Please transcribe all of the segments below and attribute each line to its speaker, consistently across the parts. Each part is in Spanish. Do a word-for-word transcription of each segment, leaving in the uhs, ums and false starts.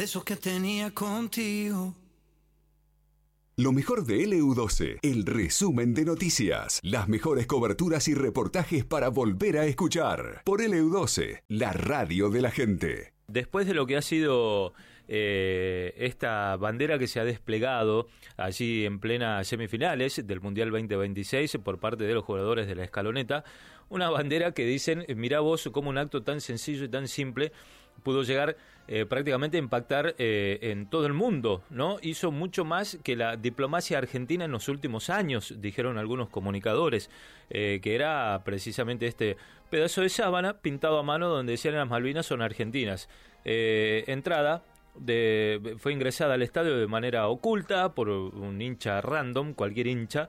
Speaker 1: de esos que tenía contigo.
Speaker 2: Lo mejor de L U doce, el resumen de noticias, las mejores coberturas y reportajes para volver a escuchar. Por L U doce, la radio de la gente.
Speaker 3: Después de lo que ha sido eh, esta bandera que se ha desplegado allí en plenas semifinales del Mundial veinte veintiséis por parte de los jugadores de la Escaloneta, una bandera que dicen, mirá vos cómo un acto tan sencillo y tan simple pudo llegar eh, prácticamente a impactar eh, en todo el mundo, ¿no? Hizo mucho más que la diplomacia argentina en los últimos años, dijeron algunos comunicadores, eh, que era precisamente este pedazo de sábana pintado a mano donde decían las Malvinas son argentinas. Eh, entrada de, fue ingresada al estadio de manera oculta por un hincha random, cualquier hincha,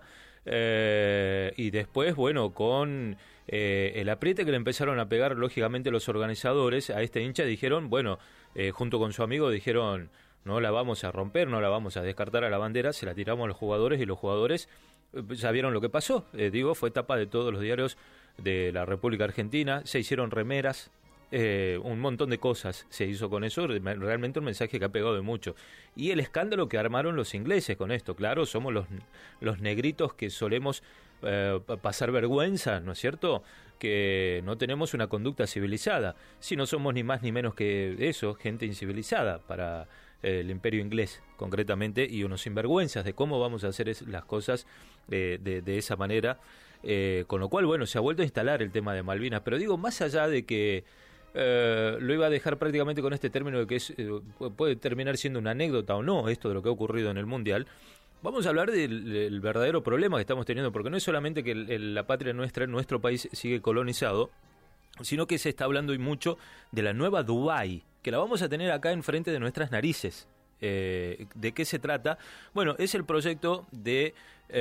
Speaker 3: eh, y después, bueno, con eh, el apriete que le empezaron a pegar lógicamente los organizadores a este hincha, dijeron, bueno, eh, junto con su amigo dijeron, no la vamos a romper, no la vamos a descartar a la bandera, se la tiramos a los jugadores y los jugadores eh, ya vieron lo que pasó, eh, digo, fue tapa de todos los diarios de la República Argentina, se hicieron remeras, Eh, un montón de cosas se hizo con eso, realmente un mensaje que ha pegado de mucho. Y el escándalo que armaron los ingleses con esto, claro, somos los, los negritos que solemos eh, pasar vergüenza, ¿no es cierto? Que no tenemos una conducta civilizada, si no somos ni más ni menos que eso, gente incivilizada para eh, el imperio inglés concretamente, y unos sinvergüenzas de cómo vamos a hacer es, las cosas eh, de, de esa manera, eh, con lo cual, bueno, se ha vuelto a instalar el tema de Malvinas, pero digo, más allá de que Uh, lo iba a dejar prácticamente con este término de que es, eh, puede terminar siendo una anécdota o no esto de lo que ha ocurrido en el Mundial. Vamos a hablar del, del verdadero problema que estamos teniendo, porque no es solamente que el, el, la patria nuestra, nuestro país sigue colonizado, sino que se está hablando y mucho de la nueva Dubái, que la vamos a tener acá enfrente de nuestras narices. Eh, ¿De qué se trata? Bueno, es el proyecto de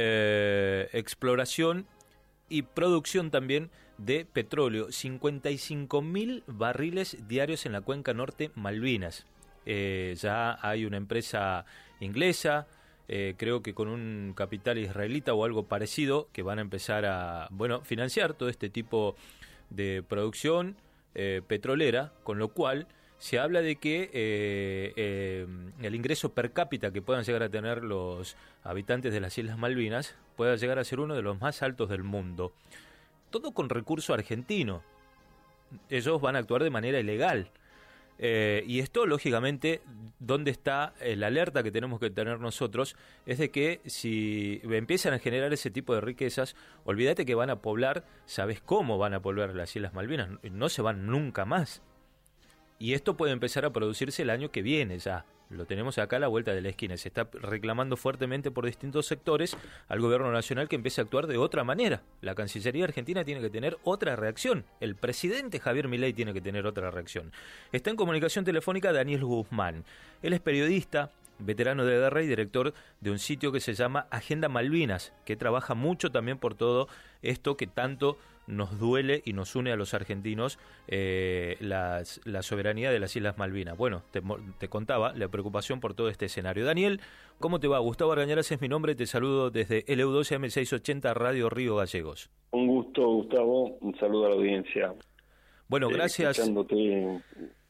Speaker 3: eh, exploración y producción también de petróleo, cincuenta y cinco mil barriles diarios en la cuenca norte Malvinas. Eh, ya hay una empresa inglesa, eh, creo que con un capital israelita o algo parecido, que van a empezar a, bueno, financiar todo este tipo de producción eh, petrolera, con lo cual se habla de que eh, eh, el ingreso per cápita que puedan llegar a tener los habitantes de las Islas Malvinas pueda llegar a ser uno de los más altos del mundo. Todo con recurso argentino. Ellos van a actuar de manera ilegal. Eh, y esto, lógicamente, ¿dónde está la alerta que tenemos que tener nosotros? Es de que si empiezan a generar ese tipo de riquezas, olvídate que van a poblar, ¿sabes cómo van a poblar las Islas Malvinas? No se van nunca más. Y esto puede empezar a producirse el año que viene ya. Lo tenemos acá a la vuelta de la esquina. Se está reclamando fuertemente por distintos sectores al gobierno nacional que empiece a actuar de otra manera. La Cancillería Argentina tiene que tener otra reacción. El presidente Javier Milei tiene que tener otra reacción. Está en comunicación telefónica Daniel Guzmán. Él es periodista, veterano de guerra y director de un sitio que se llama Agenda Malvinas, que trabaja mucho también por todo esto que tanto nos duele y nos une a los argentinos, eh, las, la soberanía de las Islas Malvinas. Bueno, te, te contaba la preocupación por todo este escenario. Daniel, ¿cómo te va? Gustavo Argañarás es mi nombre, te saludo desde L U doce M seiscientos ochenta Radio Río Gallegos.
Speaker 4: Un gusto, Gustavo, un saludo a la audiencia.
Speaker 3: Bueno, eh, gracias.
Speaker 4: Escuchándote en,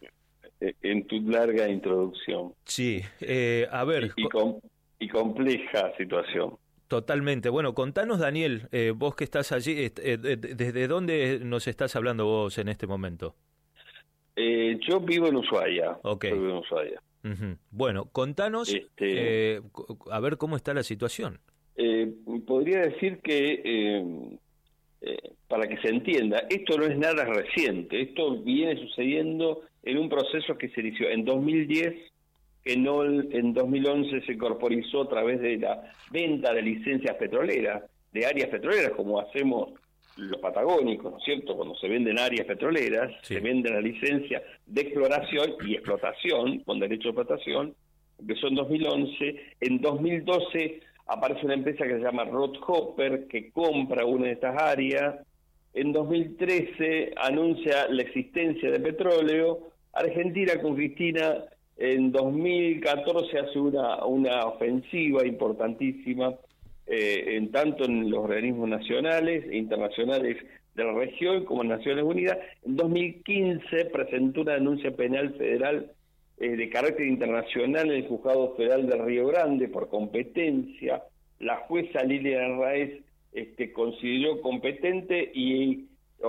Speaker 4: en tu larga introducción.
Speaker 3: Sí, eh, a ver.
Speaker 4: Y, y, com, y compleja situación.
Speaker 3: Totalmente. Bueno, contanos, Daniel, eh, vos que estás allí, eh, ¿desde dónde nos estás hablando vos en este momento?
Speaker 4: Eh, yo vivo en Ushuaia.
Speaker 3: Ok.
Speaker 4: Yo vivo en Ushuaia.
Speaker 3: Uh-huh. Bueno, contanos, este, eh, a ver cómo está la situación.
Speaker 4: Eh, podría decir que, eh, eh, para que se entienda, esto no es nada reciente, esto viene sucediendo en un proceso que se inició en dos mil diez, que no en dos mil once se corporizó a través de la venta de licencias petroleras, de áreas petroleras, como hacemos los patagónicos, ¿no es cierto? Cuando se venden áreas petroleras, sí, se vende la licencia de exploración y explotación, con derecho de explotación, empezó en dos mil once, en dos mil doce aparece una empresa que se llama Rothhopper, que compra una de estas áreas, en dos mil trece anuncia la existencia de petróleo, Argentina con Cristina en dos mil catorce hace una, una ofensiva importantísima, eh, en tanto en los organismos nacionales e internacionales de la región como en Naciones Unidas. En dos mil quince presentó una denuncia penal federal eh, de carácter internacional en el Juzgado Federal de Río Grande por competencia. La jueza Lilian Raez este, consideró competente y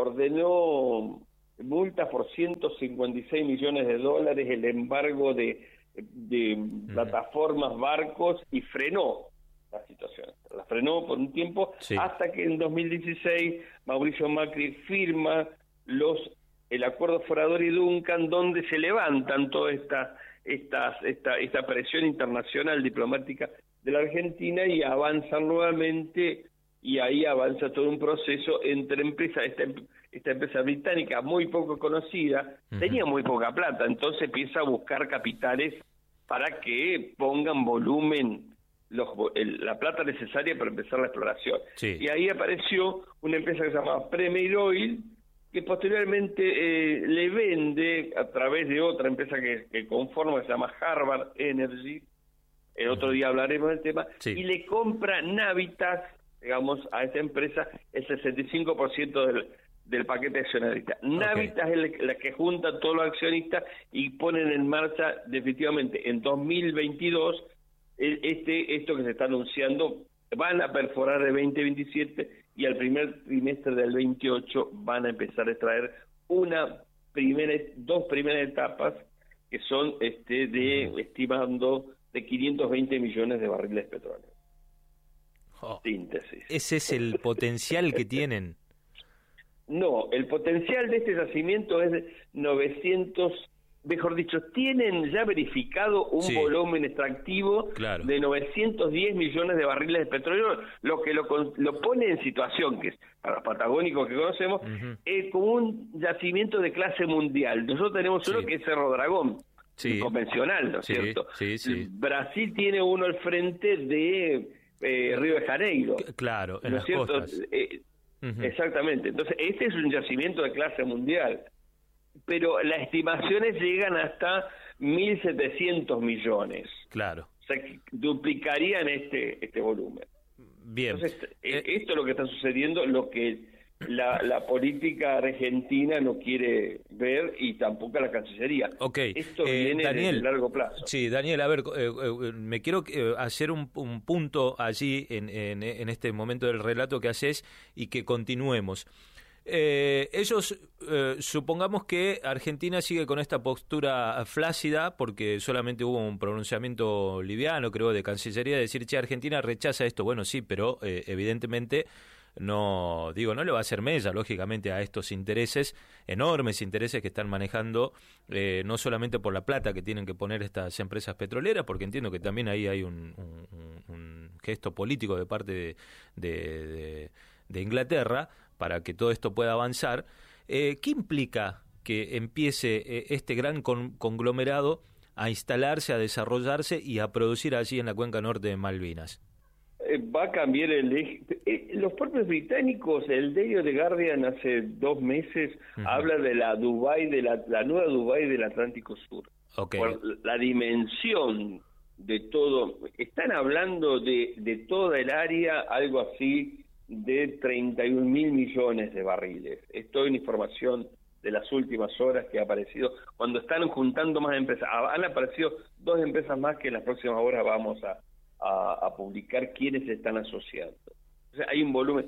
Speaker 4: ordenó multas por ciento cincuenta y seis millones de dólares, el embargo de, de uh-huh. plataformas, barcos, y frenó la situación. La frenó por un tiempo, sí. hasta que en dos mil dieciséis Mauricio Macri firma los el acuerdo Forador y Duncan, donde se levantan toda esta, esta, esta, esta presión internacional diplomática de la Argentina y avanzan nuevamente, y ahí avanza todo un proceso entre empresas. Esta, esta empresa británica muy poco conocida, uh-huh. tenía muy poca plata, entonces empieza a buscar capitales para que pongan volumen, los, el, la plata necesaria para empezar la exploración. Sí. Y ahí apareció una empresa que se llamaba Premier Oil, que posteriormente eh, le vende a través de otra empresa que, que conforma, que se llama Harvard Energy, el otro día hablaremos del tema, sí. y le compra Navitas, digamos, a esta empresa el sesenta y cinco por ciento del, del paquete accionarista. Okay. Navitas es la, la que junta a todos los accionistas y ponen en marcha definitivamente en dos mil veintidós este esto que se está anunciando. Van a perforar el veinte veintisiete y al primer trimestre del veintiocho van a empezar a extraer una primera, dos primeras etapas que son este de uh-huh. estimando de quinientos veinte millones de barriles de petróleo.
Speaker 3: Oh,
Speaker 4: Síntesis.
Speaker 3: ¿Ese es el potencial que tienen?
Speaker 4: No, el potencial de este yacimiento es de novecientos, mejor dicho, tienen ya verificado un sí. volumen extractivo claro. de novecientos diez millones de barriles de petróleo, lo que lo, lo pone en situación, que es para los patagónicos que conocemos, uh-huh. eh, como un yacimiento de clase mundial. Nosotros tenemos uno sí. que es Cerro Dragón, sí. convencional, ¿no es sí. cierto?
Speaker 3: Sí, sí.
Speaker 4: Brasil tiene uno al frente de eh, Río de Janeiro.
Speaker 3: Claro, en
Speaker 4: ¿no
Speaker 3: las
Speaker 4: es cierto?
Speaker 3: costas.
Speaker 4: Eh, uh-huh. Exactamente. Entonces, este es un yacimiento de clase mundial, pero las estimaciones llegan hasta mil setecientos millones.
Speaker 3: Claro.
Speaker 4: O sea, que duplicarían este este volumen.
Speaker 3: Bien.
Speaker 4: Entonces,
Speaker 3: eh...
Speaker 4: esto es lo que está sucediendo, lo que la, la política argentina no quiere ver y tampoco la Cancillería.
Speaker 3: Okay.
Speaker 4: Esto
Speaker 3: eh,
Speaker 4: viene
Speaker 3: Daniel,
Speaker 4: de largo plazo.
Speaker 3: Sí, Daniel, a ver, eh, eh, me quiero eh, hacer un, un punto allí en, en, en este momento del relato que haces y que continuemos. Eh, ellos, eh, supongamos que Argentina sigue con esta postura flácida porque solamente hubo un pronunciamiento liviano, creo, de Cancillería, de decir, che, Argentina rechaza esto. Bueno, sí, pero eh, evidentemente no, digo, no le va a hacer mella, lógicamente, a estos intereses, enormes intereses que están manejando, eh, no solamente por la plata que tienen que poner estas empresas petroleras, porque entiendo que también ahí hay un, un, un gesto político de parte de, de, de, de Inglaterra, para que todo esto pueda avanzar. Eh, ¿Qué implica que empiece eh, este gran con, conglomerado a instalarse, a desarrollarse y a producir allí en la cuenca norte de Malvinas?
Speaker 4: Eh, va a cambiar el eje. Eh, los propios británicos, el diario The Guardian hace dos meses, uh-huh. habla de la Dubái, de la, la nueva Dubái del Atlántico Sur. Okay. Por la dimensión de todo. Están hablando de, de toda el área, algo así de treinta y un mil millones de barriles. Esto es una información de las últimas horas que ha aparecido, cuando están juntando más empresas. Han aparecido dos empresas más que en las próximas horas vamos a, a, a publicar quiénes se están asociando. O sea, hay un volumen.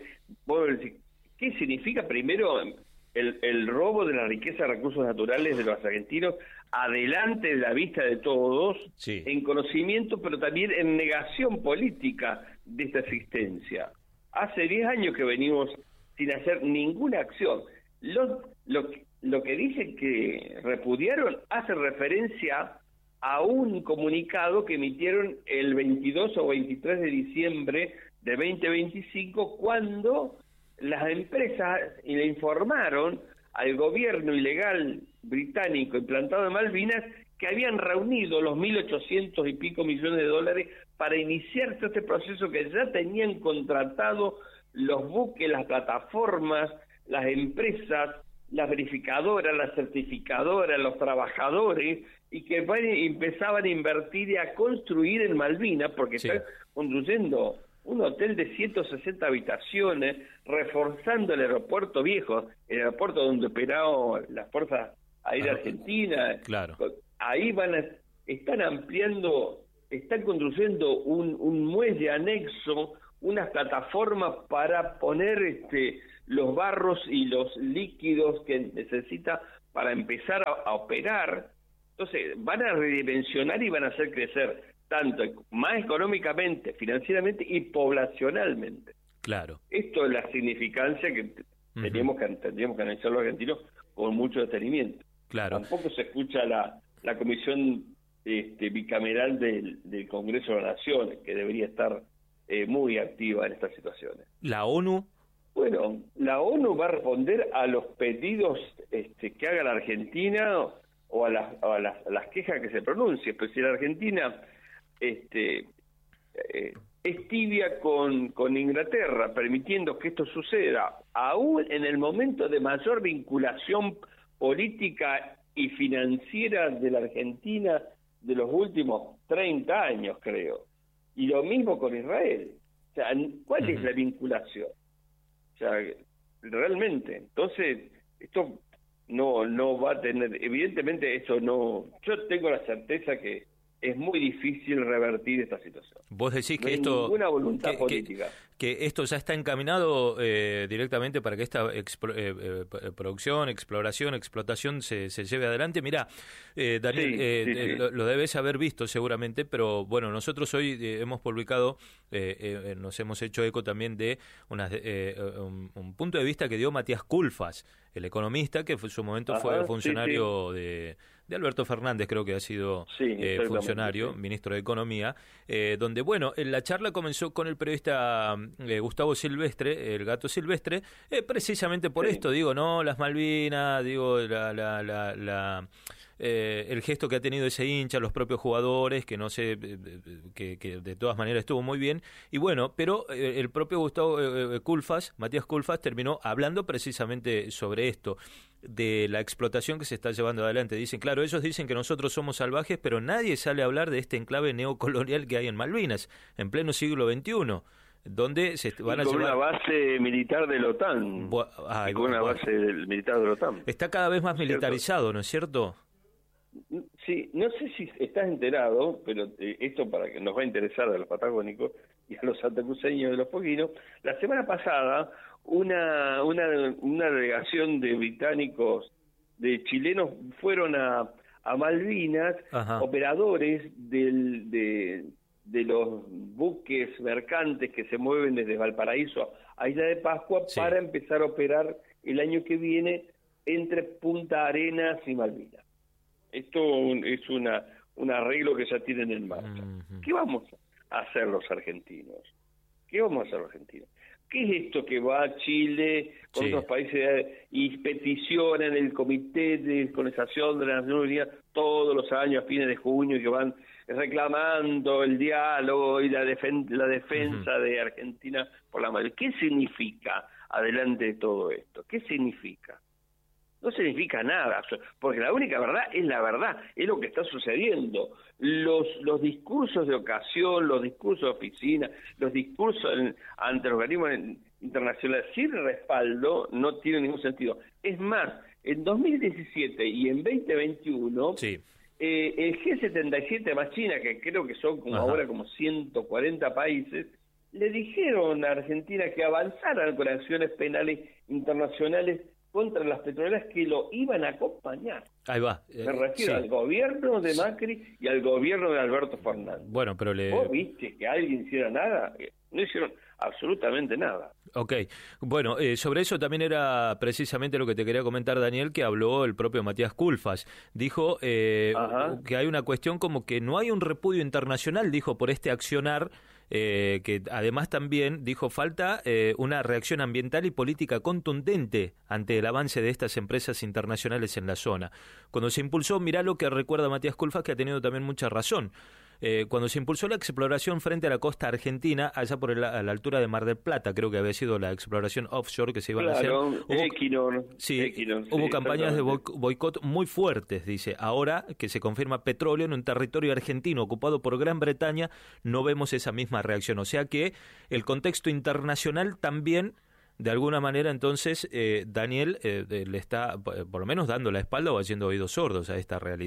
Speaker 4: ¿Qué significa? Primero, el, el robo de la riqueza de recursos naturales de los argentinos, adelante de la vista de todos, sí. en conocimiento, pero también en negación política de esta existencia. Hace diez años que venimos sin hacer ninguna acción. Lo, lo, lo que dicen que repudiaron hace referencia a un comunicado que emitieron el veintidós o veintitrés de diciembre de veinte veinticinco, cuando las empresas le informaron al gobierno ilegal británico implantado en Malvinas que habían reunido los mil ochocientos y pico millones de dólares para iniciar todo este proceso, que ya tenían contratado los buques, las plataformas, las empresas, las verificadoras, las certificadoras, los trabajadores, y que empezaban a invertir y a construir en Malvinas, porque sí. están construyendo un hotel de ciento sesenta habitaciones, reforzando el aeropuerto viejo, el aeropuerto donde operaban las fuerzas aéreas argentinas.
Speaker 3: Claro.
Speaker 4: ahí van a, están ampliando, están construyendo un, un muelle anexo, unas plataformas para poner este, los barros y los líquidos que necesita para empezar a, a operar. Entonces van a redimensionar y van a hacer crecer tanto más económicamente, financieramente y poblacionalmente.
Speaker 3: Claro.
Speaker 4: Esto es la significancia que uh-huh. teníamos que tendríamos que analizar los argentinos con mucho detenimiento.
Speaker 3: Claro.
Speaker 4: Tampoco se escucha la, la comisión este, bicameral del, del Congreso de la Nación, que debería estar eh, muy activa en estas situaciones.
Speaker 3: ¿La ONU?
Speaker 4: Bueno, la ONU va a responder a los pedidos este, que haga la Argentina o a las, a las, a las quejas que se pronuncien. Pues si la Argentina este, eh, es tibia con, con Inglaterra, permitiendo que esto suceda, aún en el momento de mayor vinculación política y financiera de la Argentina de los últimos treinta años, creo. Y lo mismo con Israel. O sea, ¿cuál uh-huh. es la vinculación? O sea, realmente. Entonces, esto no no va a tener, evidentemente esto no, yo tengo la certeza que es muy difícil revertir esta situación.
Speaker 3: Vos decís
Speaker 4: no
Speaker 3: que
Speaker 4: hay
Speaker 3: esto
Speaker 4: ninguna voluntad
Speaker 3: que,
Speaker 4: política.
Speaker 3: Que, que esto ya está encaminado eh, directamente para que esta expo, eh, eh, producción, exploración, explotación se, se lleve adelante. Mirá, eh, Daniel,
Speaker 4: sí,
Speaker 3: eh,
Speaker 4: sí, sí.
Speaker 3: Lo, lo debes haber visto seguramente, pero bueno, nosotros hoy eh, hemos publicado, eh, eh, nos hemos hecho eco también de una, eh, un, un punto de vista que dio Matías Culfas, el economista que en su momento Ajá, fue funcionario sí, sí. de... de Alberto Fernández, creo que ha sido
Speaker 4: sí,
Speaker 3: eh, funcionario, sí. ministro de Economía, eh, donde, bueno, la charla comenzó con el periodista eh, Gustavo Silvestre, el Gato Silvestre, eh, precisamente por sí. esto, digo, ¿no? Las Malvinas, digo, la... la, la, la Eh, el gesto que ha tenido ese hincha, los propios jugadores, que no sé, que, que de todas maneras estuvo muy bien, y bueno, pero eh, el propio Gustavo eh, Culfas, Matías Culfas, terminó hablando precisamente sobre esto, de la explotación que se está llevando adelante. Dicen, claro, ellos dicen que nosotros somos salvajes, pero nadie sale a hablar de este enclave neocolonial que hay en Malvinas, en pleno siglo veintiuno. Donde se van
Speaker 4: y
Speaker 3: a
Speaker 4: con
Speaker 3: llevar...
Speaker 4: una base militar de la OTAN.
Speaker 3: Bu- ah,
Speaker 4: y con una
Speaker 3: bueno.
Speaker 4: base del, militar de la OTAN.
Speaker 3: Está cada vez más militarizado, ¿no es cierto?
Speaker 4: Sí, no sé si estás enterado, pero eh, esto para que nos va a interesar a los patagónicos y a los santacruceños de los poquinos. La semana pasada, una, una, una delegación de británicos, de chilenos, fueron a, a Malvinas, Ajá. operadores del, de, de los buques mercantes que se mueven desde Valparaíso a Isla de Pascua, sí. para empezar a operar el año que viene entre Punta Arenas y Malvinas. Esto es una un arreglo que ya tienen en marcha. Uh-huh. ¿Qué vamos a hacer los argentinos? ¿Qué vamos a hacer los argentinos? ¿Qué es esto que va a Chile, con sí. otros países, y peticiona en el Comité de Colonización de la Nación Unida todos los años a fines de junio, que van reclamando el diálogo y la, defen- la defensa uh-huh. de Argentina por la Malvinas? ¿Qué significa adelante de todo esto? ¿Qué significa? No significa nada, porque la única verdad es la verdad, es lo que está sucediendo. Los los discursos de ocasión, los discursos de oficina, los discursos en, ante los organismos internacionales sin respaldo no tienen ningún sentido. Es más, en dos mil diecisiete y en veinte veintiuno, sí. eh, el G setenta y siete más China, que creo que son como Ajá. ahora como ciento cuarenta países, le dijeron a Argentina que avanzaran con acciones penales internacionales contra las petroleras, que lo iban a acompañar.
Speaker 3: Ahí va.
Speaker 4: Eh, Me refiero sí. al gobierno de Macri y al gobierno de Alberto Fernández.
Speaker 3: Bueno, pero le...
Speaker 4: ¿Vos viste que alguien hiciera nada? No hicieron absolutamente nada.
Speaker 3: Ok. Bueno, eh, sobre eso también era precisamente lo que te quería comentar, Daniel, que habló el propio Matías Culfas. Dijo eh, que hay una cuestión como que no hay un repudio internacional, dijo, por este accionar, eh, que además también, dijo, falta eh, una reacción ambiental y política contundente ante el avance de estas empresas internacionales en la zona. Cuando se impulsó, mirá lo que recuerda Matías Culfas, que ha tenido también mucha razón. Eh, cuando se impulsó la exploración frente a la costa argentina, allá por el, a la altura de Mar del Plata, creo que había sido la exploración offshore que se iban
Speaker 4: claro,
Speaker 3: a hacer. Hubo,
Speaker 4: Equinor,
Speaker 3: sí,
Speaker 4: Equinor,
Speaker 3: hubo
Speaker 4: sí,
Speaker 3: campañas de boicot muy fuertes, dice. Ahora que se confirma petróleo en un territorio argentino ocupado por Gran Bretaña, no vemos esa misma reacción. O sea que el contexto internacional también, de alguna manera, entonces, eh, Daniel eh, le está, por lo menos, dando la espalda o haciendo oídos sordos a esta realidad.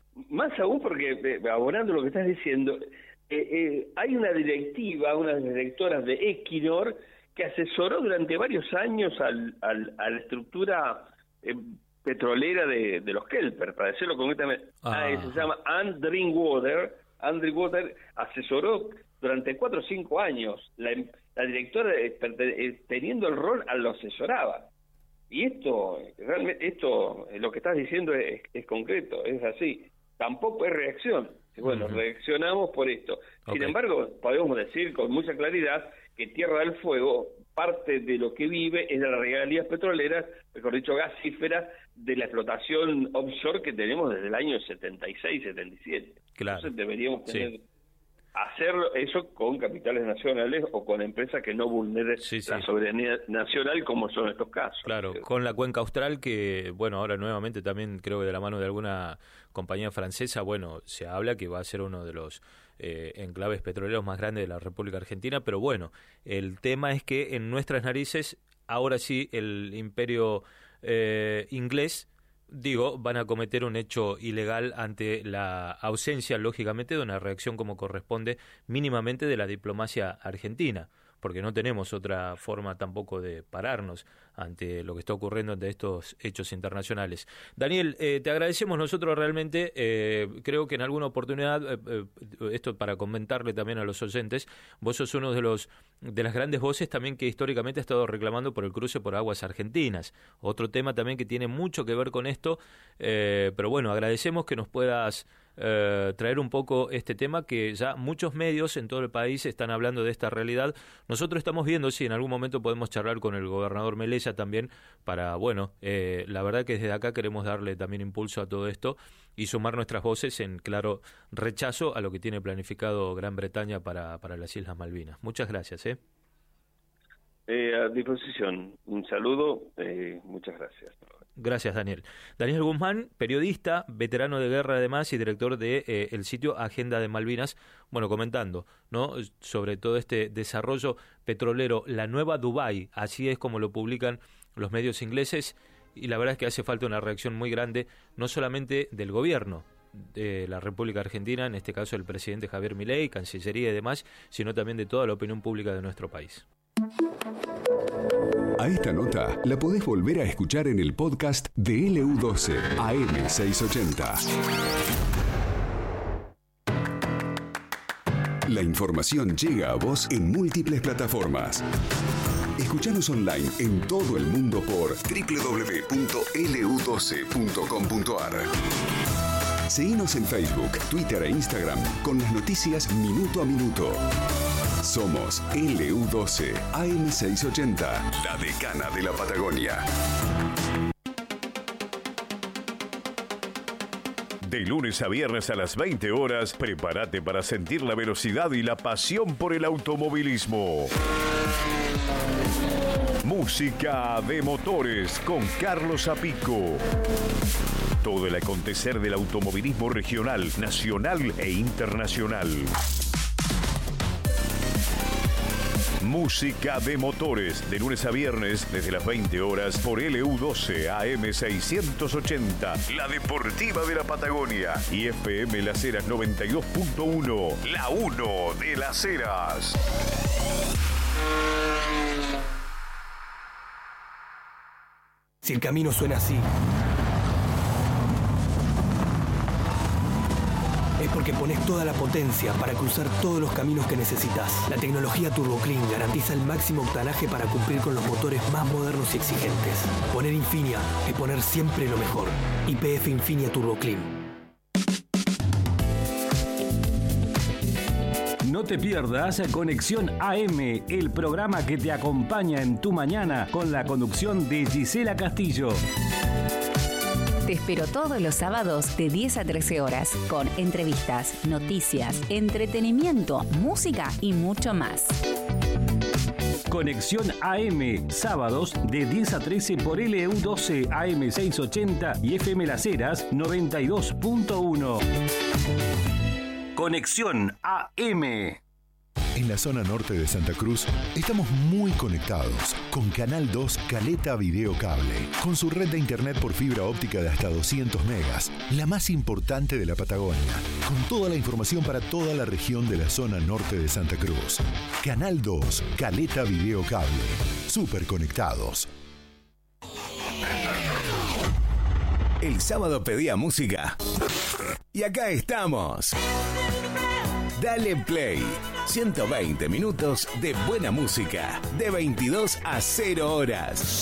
Speaker 4: Más aún porque, eh, abonando lo que estás diciendo, eh, eh, hay una directiva, unas directoras de Equinor, que asesoró durante varios años al, al, a la estructura eh, petrolera de, de los Kelper, para decirlo concretamente. Ah. Ah, se llama Ann Drinkwater. Ann Drinkwater asesoró durante cuatro o cinco años. La, la directora, eh, teniendo el rol, lo asesoraba. Y esto, realmente, esto, lo que estás diciendo es, es concreto, es así. Tampoco es reacción. Bueno, uh-huh. reaccionamos por esto. Sin okay. embargo, podemos decir con mucha claridad que Tierra del Fuego, parte de lo que vive es de las regalías petroleras, mejor dicho, gasíferas, de la explotación offshore que tenemos desde el año setenta y seis, setenta y siete. Claro. Entonces deberíamos tener... Sí. hacer eso con capitales nacionales o con empresas que no vulneren sí, sí. la soberanía nacional, como son estos casos.
Speaker 3: Claro, con la cuenca austral que, bueno, ahora nuevamente también creo que de la mano de alguna compañía francesa, bueno, se habla que va a ser uno de los eh, enclaves petroleros más grandes de la República Argentina, pero bueno, el tema es que en nuestras narices, ahora sí, el imperio eh, inglés, digo, van a cometer un hecho ilegal ante la ausencia, lógicamente, de una reacción como corresponde mínimamente de la diplomacia argentina, porque no tenemos otra forma tampoco de pararnos ante lo que está ocurriendo ante estos hechos internacionales. Daniel, eh, te agradecemos nosotros realmente, eh, creo que en alguna oportunidad, eh, eh, esto para comentarle también a los oyentes, vos sos uno de los de las grandes voces también que históricamente ha estado reclamando por el cruce por aguas argentinas, otro tema también que tiene mucho que ver con esto, eh, pero bueno, agradecemos que nos puedas Eh, traer un poco este tema que ya muchos medios en todo el país están hablando de esta realidad. Nosotros estamos viendo si en algún momento podemos charlar con el gobernador Melella también para, bueno, eh, la verdad que desde acá queremos darle también impulso a todo esto y sumar nuestras voces en claro rechazo a lo que tiene planificado Gran Bretaña para, para las Islas Malvinas. Muchas gracias. ¿eh?
Speaker 4: Eh, a disposición. Un saludo, eh, muchas gracias.
Speaker 3: Gracias, Daniel. Daniel Guzmán, periodista, veterano de guerra además y director de eh, el sitio Agenda de Malvinas, bueno, comentando, ¿no?, sobre todo este desarrollo petrolero, la nueva Dubái, así es como lo publican los medios ingleses, y la verdad es que hace falta una reacción muy grande, no solamente del gobierno de la República Argentina, en este caso el presidente Javier Milei, Cancillería y demás, sino también de toda la opinión pública de nuestro país.
Speaker 2: A esta nota la podés volver a escuchar en el podcast de L U doce A M seiscientos ochenta. La información llega a vos en múltiples plataformas. Escuchanos online en todo el mundo por doble u doble u doble u punto L U doce punto com punto A R. Seguinos en Facebook, Twitter e Instagram con las noticias minuto a minuto. Somos L U doce A M seiscientos ochenta, la decana de la Patagonia. De lunes a viernes a las veinte horas, prepárate para sentir la velocidad y la pasión por el automovilismo. Música de motores con Carlos Apico. Todo el acontecer del automovilismo regional, nacional e internacional. Música de motores, de lunes a viernes, desde las veinte horas, por L U doce A M seiscientos ochenta, la deportiva de la Patagonia, y F M Las Heras noventa y dos punto uno, la uno de Las Heras.
Speaker 5: Si el camino suena así, es porque pones toda la potencia para cruzar todos los caminos que necesitas. La tecnología Turbo Clean garantiza el máximo octanaje para cumplir con los motores más modernos y exigentes. Poner Infinia es poner siempre lo mejor. Y P F Infinia Turbo Clean.
Speaker 6: No te pierdas Conexión A M, el programa que te acompaña en tu mañana con la conducción de Gisela Castillo.
Speaker 7: Te espero todos los sábados de diez a trece horas con entrevistas, noticias, entretenimiento, música y mucho más.
Speaker 6: Conexión A M, sábados de diez a trece por L U doce A M seiscientos ochenta y F M Las Heras noventa y dos punto uno. Conexión A M.
Speaker 8: En la zona norte de Santa Cruz estamos muy conectados con Canal dos Caleta Video Cable, con su red de internet por fibra óptica de hasta doscientos megas, la más importante de la Patagonia, con toda la información para toda la región de la zona norte de Santa Cruz. Canal dos Caleta Video Cable, súper conectados.
Speaker 9: El sábado pedía música y acá estamos. Dale Play. ciento veinte minutos de buena música, de veintidós a cero horas.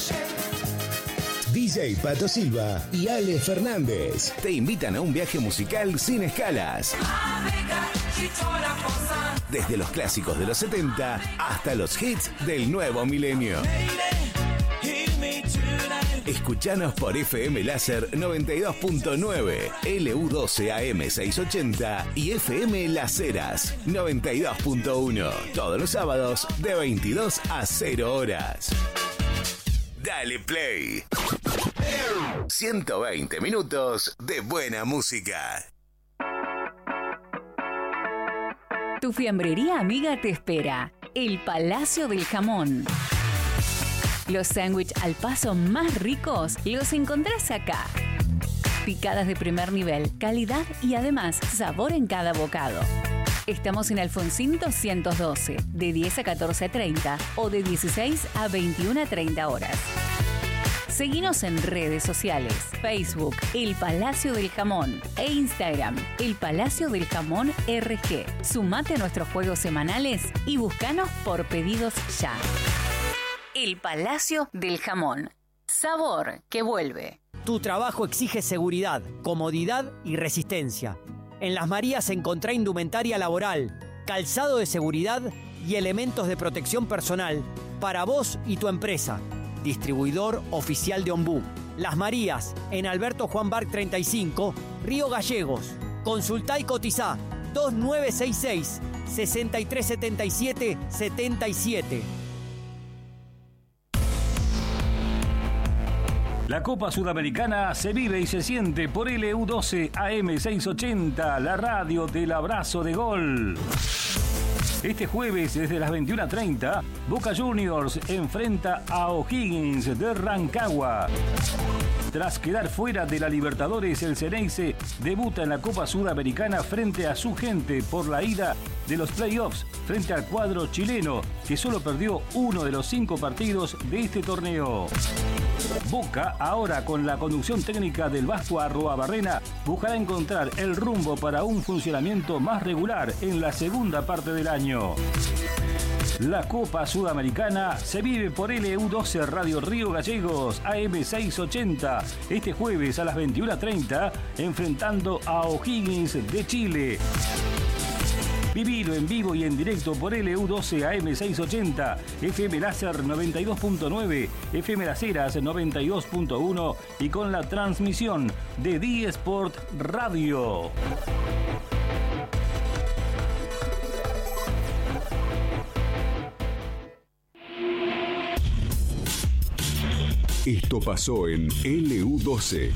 Speaker 9: D J Pato Silva y Ale Fernández te invitan a un viaje musical sin escalas. Desde los clásicos de los setenta hasta los hits del nuevo milenio. Escuchanos por F M Láser noventa y dos punto nueve, L U doce A M seiscientos ochenta y F M Las Heras noventa y dos punto uno. Todos los sábados de veintidós a cero horas. Dale Play. ciento veinte minutos de buena música.
Speaker 7: Tu fiambrería amiga te espera. El Palacio del Jamón. Los sándwiches al paso más ricos los encontrás acá. Picadas de primer nivel, calidad y además sabor en cada bocado. Estamos en Alfonsín doscientos doce, de diez a catorce treinta o de dieciséis a veintiuna treinta horas. Seguinos en redes sociales, Facebook, El Palacio del Jamón e Instagram, El Palacio del Jamón R G. Sumate a nuestros juegos semanales y búscanos por pedidos ya. El Palacio del Jamón. Sabor que vuelve.
Speaker 10: Tu trabajo exige seguridad, comodidad y resistencia. En Las Marías encontrá indumentaria laboral, calzado de seguridad y elementos de protección personal para vos y tu empresa. Distribuidor oficial de Ombú. Las Marías, en Alberto Juan Barc treinta y cinco, Río Gallegos. Consultá y cotizá dos nueve seis seis, seis tres siete siete, siete siete.
Speaker 6: La Copa Sudamericana se vive y se siente por L U doce A M seiscientos ochenta, la radio del abrazo de gol. Este jueves, desde las veintiuna treinta, Boca Juniors enfrenta a O'Higgins de Rancagua. Tras quedar fuera de la Libertadores, el Ceneice debuta en la Copa Sudamericana frente a su gente por la ida de los playoffs frente al cuadro chileno, que solo perdió uno de los cinco partidos de este torneo. Boca, ahora con la conducción técnica del Vasco Arruabarrena, buscará encontrar el rumbo para un funcionamiento más regular en la segunda parte del año. La Copa Sudamericana se vive por L U doce Radio Río Gallegos A M seiscientos ochenta este jueves a las veintiuna treinta, enfrentando a O'Higgins de Chile. Vivilo en vivo y en directo por L U doce A M seiscientos ochenta, F M Láser noventa y dos punto nueve, F M Las Heras noventa y dos punto uno y con la transmisión de D Sport Radio.
Speaker 2: Esto pasó en L U doce.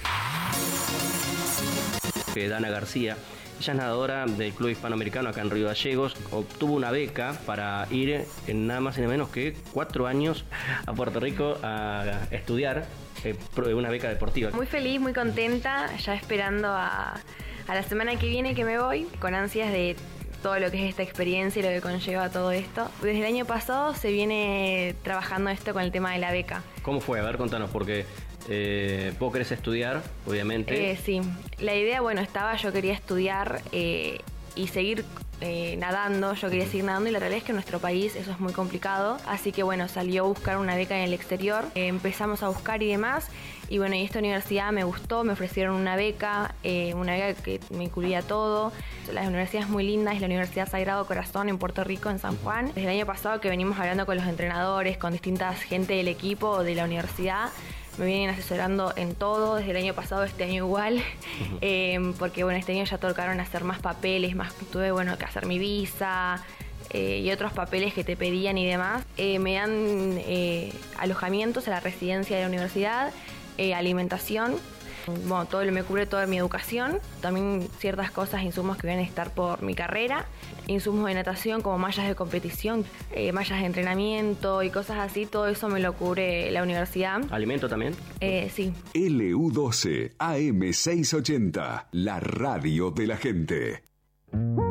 Speaker 11: Dana García. Ella es nadadora del Club Hispanoamericano acá en Río Gallegos. Obtuvo una beca para ir en nada más y nada menos que cuatro años a Puerto Rico a estudiar eh, una beca deportiva.
Speaker 12: Muy feliz, muy contenta, ya esperando a, a la semana que viene que me voy, con ansias de todo lo que es esta experiencia y lo que conlleva todo esto. Desde el año pasado se viene trabajando esto con el tema de la beca.
Speaker 11: ¿Cómo fue? A ver, contanos, porque Eh, ¿vos querés estudiar, obviamente?
Speaker 12: Eh, sí, la idea, bueno, estaba, yo quería estudiar eh, y seguir eh, nadando, yo quería seguir nadando y la realidad es que en nuestro país eso es muy complicado, así que bueno, salió a buscar una beca en el exterior, eh, empezamos a buscar y demás, y bueno, y esta universidad me gustó, me ofrecieron una beca, eh, una beca que me incluía todo. La universidad es muy linda, es la Universidad Sagrado Corazón en Puerto Rico, en San Juan. Desde el año pasado que venimos hablando con los entrenadores, con distintas gente del equipo de la universidad, me vienen asesorando en todo, desde el año pasado, este año igual, uh-huh. eh, porque bueno, este año ya tocaron hacer más papeles, más tuve bueno que hacer mi visa eh, y otros papeles que te pedían y demás. Eh, me dan eh, alojamientos a la residencia de la universidad, eh, alimentación, Bueno, todo lo me cubre toda mi educación, también ciertas cosas, insumos que van a estar por mi carrera, insumos de natación como mallas de competición, eh, mallas de entrenamiento y cosas así, todo eso me lo cubre la universidad.
Speaker 11: ¿Alimento también?
Speaker 12: Eh, sí.
Speaker 2: L U doce A M seiscientos ochenta, la radio de la gente.